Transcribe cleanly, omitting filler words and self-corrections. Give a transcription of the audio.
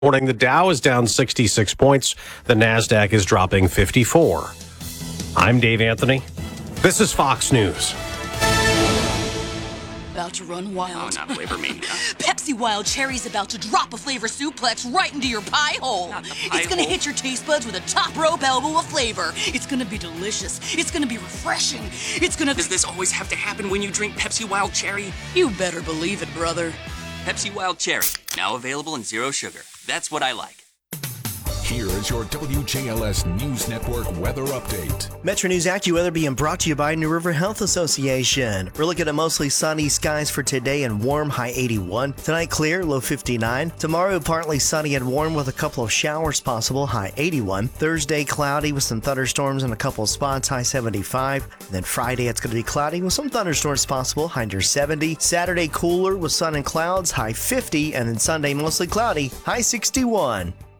Morning, the Dow is down 66 points. The NASDAQ is dropping 54. I'm Dave Anthony. This is Fox News. About to run wild. Oh, not Flavor Mania. Pepsi Wild Cherry's about to drop a flavor suplex right into your pie hole. Not the pie It's gonna hole. hit your taste buds with a top rope elbow of flavor. It's gonna be delicious. It's gonna be refreshing. It's gonna... Does this always have to happen when you drink Pepsi Wild Cherry? You better believe it, brother. Pepsi Wild Cherry, now available in zero sugar. That's what I like. Here is your WJLS News Network weather update. Metro News AccuWeather being brought to you by New River Health Association. We're looking at mostly sunny skies for today and warm, high 81. Tonight clear, low 59. Tomorrow partly sunny and warm with a couple of showers possible, high 81. Thursday cloudy with some thunderstorms in a couple of spots, high 75. And then Friday it's going to be cloudy with some thunderstorms possible, high near 70. Saturday cooler with sun and clouds, high 50. And then Sunday mostly cloudy, high 61.